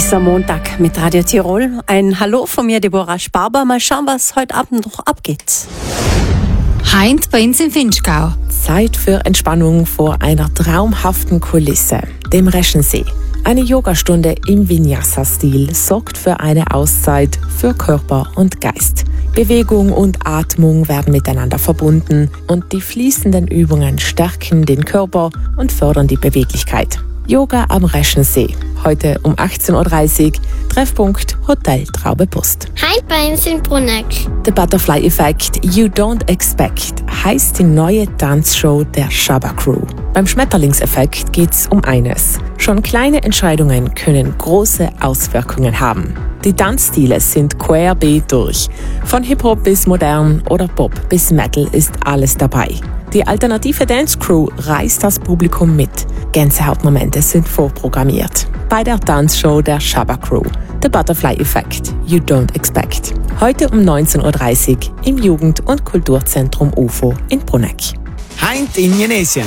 ist am Montag mit Radio Tirol. Ein Hallo von mir, Deborah Sparber. Mal schauen, was heute Abend noch abgeht. Heint bei uns im Vinschgau. Zeit für Entspannung vor einer traumhaften Kulisse, dem Reschensee. Eine Yogastunde im Vinyasa-Stil sorgt für eine Auszeit für Körper und Geist. Bewegung und Atmung werden miteinander verbunden und die fließenden Übungen stärken den Körper und fördern die Beweglichkeit. Yoga am Reschensee. Heute um 18.30 Uhr, Treffpunkt Hotel Traube Post. Heint bei uns in Bruneck. The Butterfly Effect You Don't Expect heißt die neue Tanzshow der Shabba Crew. Beim Schmetterlingseffekt geht's um eines. Schon kleine Entscheidungen können große Auswirkungen haben. Die Tanzstile sind querbeet durch. Von Hip-Hop bis Modern oder Pop bis Metal ist alles dabei. Die alternative Dance Crew reißt das Publikum mit. Gänsehautmomente sind vorprogrammiert. Bei der Tanzshow der Shabba Crew. The Butterfly Effect You Don't Expect. Heute um 19.30 Uhr im Jugend- und Kulturzentrum UFO in Bruneck. Heint in Jenesien.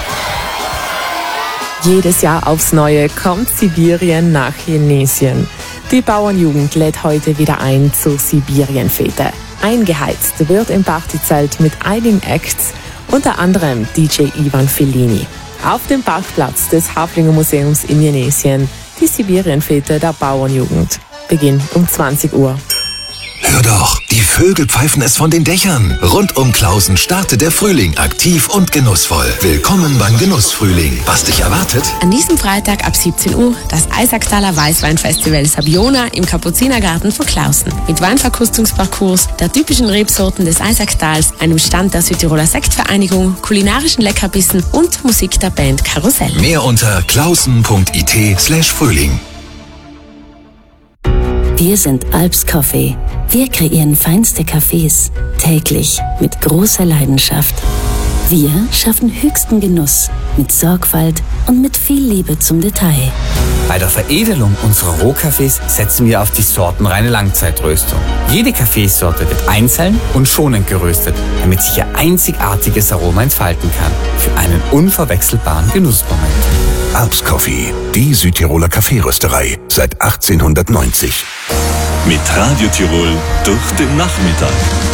Jedes Jahr aufs Neue kommt Sibirien nach Jenesien. Die Bauernjugend lädt heute wieder ein zur Sibirienfete. Eingeheizt wird im Partyzelt mit einigen Acts, unter anderem DJ Ivan Fellini. Auf dem Parkplatz des Haflinger Museums in Jenesien die Sibirienfete der Bauernjugend. Beginn um 20 Uhr. Hör doch, die Vögel pfeifen es von den Dächern. Rund um Klausen startet der Frühling aktiv und genussvoll. Willkommen beim Genussfrühling. Was dich erwartet? An diesem Freitag ab 17 Uhr das Eisacktaler Weißweinfestival Sabiona im Kapuzinergarten von Klausen. Mit Weinverkostungsparcours, der typischen Rebsorten des Eisacktals, einem Stand der Südtiroler Sektvereinigung, kulinarischen Leckerbissen und Musik der Band Karussell. Mehr unter klausen.it/Frühling. Wir sind Alps Coffee. Wir kreieren feinste Cafés, täglich mit großer Leidenschaft. Wir schaffen höchsten Genuss, mit Sorgfalt und mit viel Liebe zum Detail. Bei der Veredelung unserer Rohkaffees setzen wir auf die sortenreine Langzeitröstung. Jede Kaffeesorte wird einzeln und schonend geröstet, damit sich ihr einzigartiges Aroma entfalten kann. Für einen unverwechselbaren Genussmoment. Alps Coffee, die Südtiroler Kaffeerösterei seit 1890. Mit Radio Tirol durch den Nachmittag.